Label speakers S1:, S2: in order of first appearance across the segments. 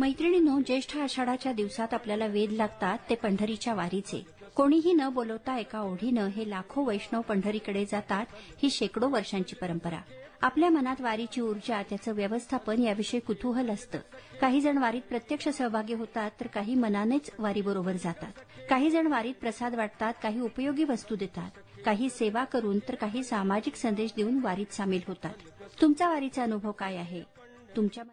S1: मैत्रिणींनो, ज्येष्ठ आषाढाच्या दिवसात आपल्याला वेध लागतात ते पंढरीच्या वारीचे. कोणीही न बोलवता एका ओढीनं हे लाखो वैष्णव पंढरीकडे जातात. ही शेकडो वर्षांची परंपरा. आपल्या मनात वारीची ऊर्जा, त्याचं व्यवस्थापन याविषयी कुतूहल असतं. काही जण वारीत प्रत्यक्ष सहभागी होतात, तर काही मनानेच वारीबरोबर जातात. काही जण वारीत प्रसाद वाटतात, काही उपयोगी वस्तू देतात, काही सेवा करून, तर काही सामाजिक संदेश देऊन वारीत सामील होतात. तुमचा वारीचा अनुभव काय आहे? तुमच्या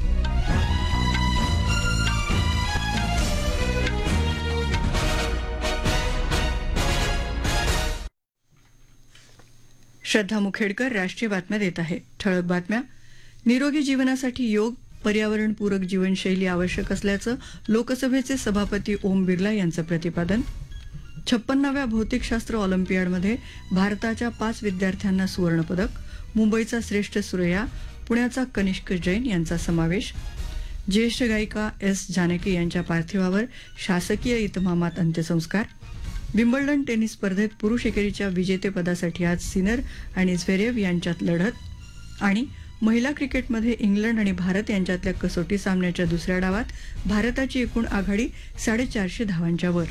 S2: श्रद्धा मुखेडकर राष्ट्रीय बातम्या देत आहे. ठळक बातम्या. निरोगी जीवनासाठी योग, पर्यावरणपूरक जीवनशैली आवश्यक असल्याचं लोकसभेचे सभापती ओम बिर्ला यांचं प्रतिपादन. 56व्या भौतिकशास्त्र ऑलिम्पियाडमध्ये भारताच्या 5 विद्यार्थ्यांना सुवर्णपदक. मुंबईचा श्रेष्ठ सुरैया, पुण्याचा कनिष्क जैन यांचा समावेश. ज्येष्ठ गायिका एस जानकी यांच्या पार्थिवावर शासकीय इतमामात अंत्यसंस्कार. विम्बल्डन टेनिस स्पर्धेत पुरुष एकेरीच्या विजेतेपदासाठी आज सिनर आणि झ्वेरेव यांच्यात लढत. आणि महिला क्रिकेटमध्ये इंग्लंड आणि भारत यांच्यातल्या कसोटी सामन्याच्या दुसऱ्या डावात भारताची एकूण आघाडी 450 धावांच्या वर.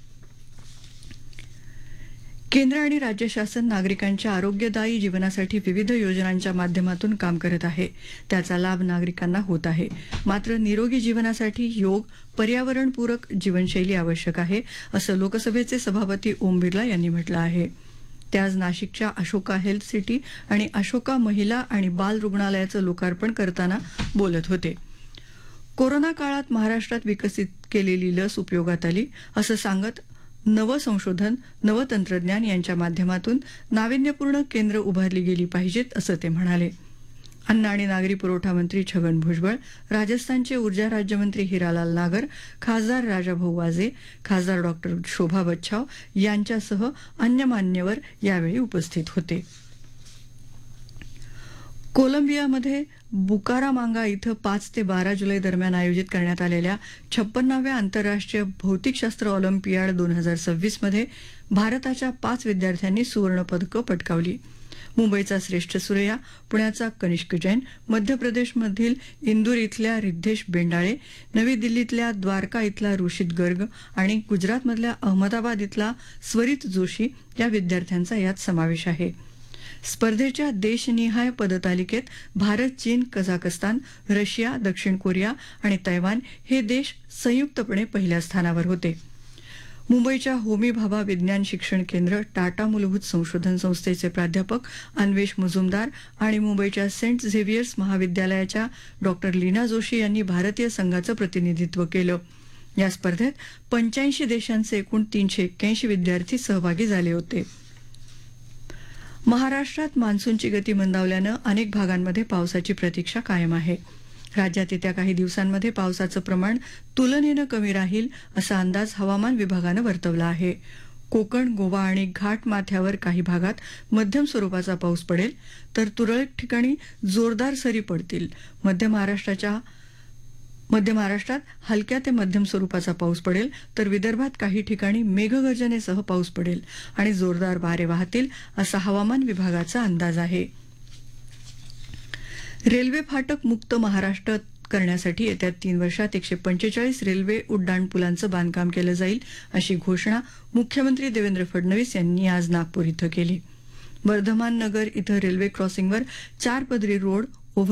S2: केंद्र आणि राज्य शासन नागरिकांच्या आरोग्यदायी जीवनासाठी विविध योजनांच्या माध्यमातून काम करत आहे. त्याचा लाभ नागरिकांना होत आहे. मात्र निरोगी जीवनासाठी योग, पर्यावरणपूरक जीवनशैली आवश्यक आहे, असं लोकसभेचे सभापती ओम बिर्ला यांनी म्हटलं आहे. ते आज नाशिकच्या अशोका हेल्थ सिटी आणि अशोका महिला आणि बाल रुग्णालयाचं लोकार्पण करताना बोलत होते. कोरोना काळात महाराष्ट्रात विकसित केलेली लस उपयोगात आली, असं सांगत नवं संशोधन, नवं तंत्रज्ञान यांच्या माध्यमातून नाविन्यपूर्ण केंद्र उभारली गेली पाहिजेत, असं ते म्हणाले. अन्न आणि नागरी पुरवठा मंत्री छगन भुजबळ, राजस्थानचे ऊर्जा राज्यमंत्री हिरालाल नागर, खासदार राजाभाऊ वाजे, खासदार डॉक्टर शोभा बच्छाव यांच्यासह अन्य मान्यवर यावेळी उपस्थित होते. कोलंबियामध्ये बुकारामांगा इथं 5 ते 12 जुलै दरम्यान आयोजित करण्यात आलेल्या 56व्या आंतरराष्ट्रीय भौतिकशास्त्र ऑलिम्पियाड 2026 मध्ये भारताच्या 5 विद्यार्थ्यांनी सुवर्णपदकं पटकावली. मुंबईचा श्रेष्ठ सुरैया, पुण्याचा कनिष्क जैन, मध्य प्रदेशमधील इंदूर इथल्या रिद्धेश बेंडाळे, नवी दिल्लीतल्या द्वारका इथला ऋषित गर्ग आणि गुजरातमधल्या अहमदाबाद इथला स्वरित जोशी या विद्यार्थ्यांचा यात समावेश आहे. स्पर्धेच्या देशनिहाय पदतालिकेत भारत, चीन, कझाकस्तान, रशिया, दक्षिण कोरिया आणि तैवान हे देश संयुक्तपणे पहिल्या स्थानावर होते. मुंबईच्या होमी भाभा विज्ञान शिक्षण केंद्र, टाटा मूलभूत संशोधन संस्थेचे प्राध्यापक अन्वेष मुजुमदार आणि मुंबईच्या सेंट झेवियर्स महाविद्यालयाच्या डॉक्टर लीना जोशी यांनी भारतीय संघाचं प्रतिनिधित्व केलं. या स्पर्धेत 85 देशांचे एकूण 381 विद्यार्थी सहभागी झाले होते. महाराष्ट्रात मान्सूनची गती मंदावल्यानं अनेक भागांमध्ये पावसाची प्रतीक्षा कायम आहे. राज्यात येत्या काही दिवसांमध्ये पावसाचं प्रमाण तुलनेनं कमी राहील, असा अंदाज हवामान विभागानं वर्तवला आहे. कोकण, गोवा आणि घाट माथ्यावर काही भागात मध्यम स्वरूपाचा पाऊस पडेल, तर तुरळक ठिकाणी जोरदार सरी पडतील. मध्य महाराष्ट्रात हलक्या ते मध्यम स्वरूपाचा पाऊस पडेल, तर विदर्भात काही ठिकाणी मेघगर्जनेसह पाऊस पडेल आणि जोरदार वारे वाहतील, असा हवामान विभागाचा अंदाज आहे. रेल्वे फाटक मुक्त महाराष्ट्र करण्यासाठी येत्या 3 वर्षात 145 रेल्वे उड्डाणपुलांचं बांधकाम केलं जाईल, अशी घोषणा मुख्यमंत्री देवेंद्र फडणवीस यांनी आज नागपूर इथं केली. वर्धमान नगर इथं रेल्वे क्रॉसिंगवर 4 पदरी रोड,